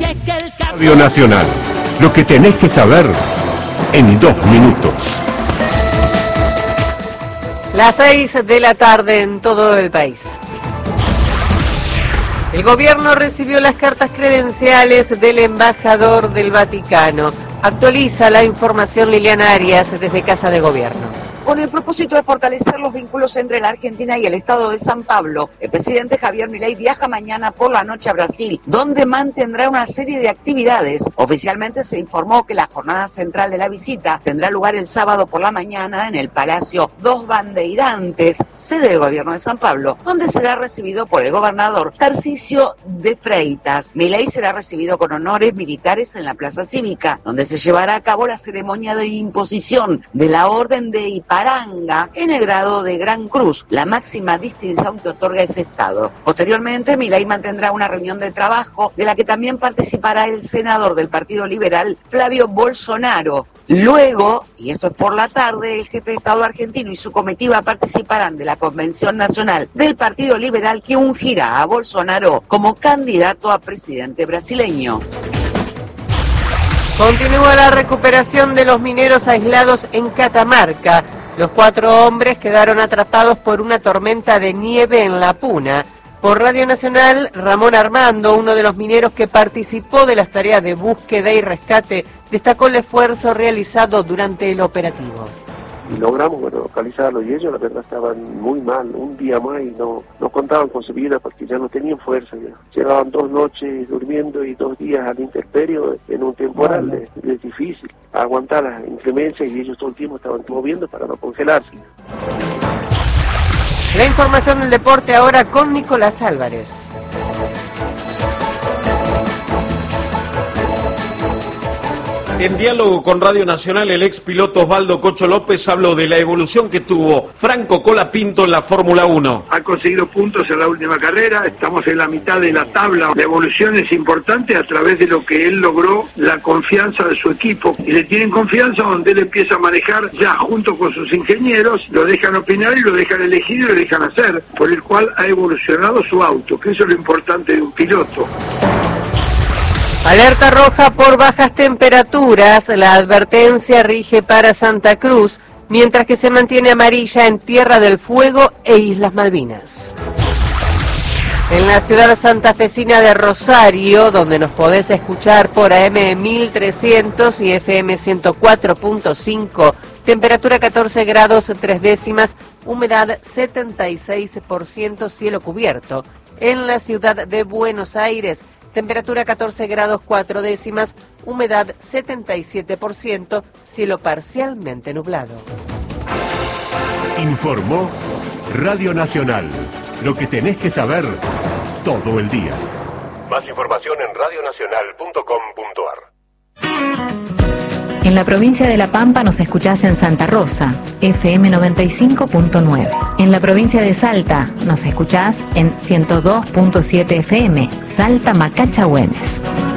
Radio Nacional, lo que tenés que saber en 2 minutos. Las 6 de la tarde en todo el país. El gobierno recibió las cartas credenciales del embajador del Vaticano. Actualiza la información Liliana Arias desde Casa de Gobierno. Con el propósito de fortalecer los vínculos entre la Argentina y el Estado de San Pablo, el presidente Javier Milei viaja mañana por la noche a Brasil, donde mantendrá una serie de actividades. Oficialmente se informó que la jornada central de la visita tendrá lugar el sábado por la mañana en el Palacio Dos Bandeirantes, sede del gobierno de San Pablo, donde será recibido por el gobernador Tarcisio de Freitas. Milei será recibido con honores militares en la Plaza Cívica, donde se llevará a cabo la ceremonia de imposición de la Orden de Iparanga en el grado de Gran Cruz, la máxima distinción que otorga ese estado. Posteriormente, Milei mantendrá una reunión de trabajo de la que también participará el senador del Partido Liberal, Flavio Bolsonaro. Luego, y esto es por la tarde, el jefe de Estado argentino y su comitiva participarán de la Convención Nacional del Partido Liberal que ungirá a Bolsonaro como candidato a presidente brasileño. Continúa la recuperación de los mineros aislados en Catamarca. Los 4 hombres quedaron atrapados por una tormenta de nieve en La Puna. Por Radio Nacional, Ramón Armando, uno de los mineros que participó de las tareas de búsqueda y rescate, destacó el esfuerzo realizado durante el operativo. Y logramos localizarlo, y ellos la verdad estaban muy mal, un día más, y no contaban con su vida porque ya no tenían fuerza. Ya llevaban 2 noches durmiendo y 2 días al intemperie en un temporal. Es difícil aguantar las inclemencias, y ellos todo el tiempo estaban moviendo para no congelarse. La información del deporte ahora con Nicolás Álvarez. En diálogo con Radio Nacional, el ex piloto Osvaldo Cocho López habló de la evolución que tuvo Franco Colapinto en la Fórmula 1. Ha conseguido puntos en la última carrera, estamos en la mitad de la tabla. La evolución es importante a través de lo que él logró, la confianza de su equipo. Y le tienen confianza donde él empieza a manejar ya junto con sus ingenieros, lo dejan opinar y lo dejan elegir y lo dejan hacer, por el cual ha evolucionado su auto, que eso es lo importante de un piloto. Alerta roja por bajas temperaturas. La advertencia rige para Santa Cruz, mientras que se mantiene amarilla en Tierra del Fuego e Islas Malvinas. En la ciudad santafesina de Rosario, donde nos podés escuchar por AM 1300 y FM 104.5, temperatura 14 grados 3 décimas, humedad 76%, cielo cubierto. En la ciudad de Buenos Aires, temperatura 14 grados 4 décimas, humedad 77%, cielo parcialmente nublado. Informó Radio Nacional, lo que tenés que saber todo el día. Más información en radionacional.com.ar. En la provincia de La Pampa nos escuchás en Santa Rosa, FM 95.9. En la provincia de Salta nos escuchás en 102.7 FM, Salta Macacha Güemes.